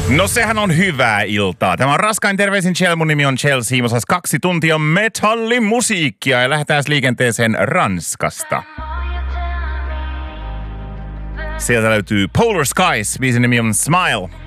No sehän on hyvää iltaa. Tämä on Raskain terveisin Chel, mun nimi on Chelsea. Osas 2 tuntia metallimusiikkia ja lähdetään liikenteeseen Ranskasta. Sieltä löytyy Polar Skies, biisin nimi on Smile.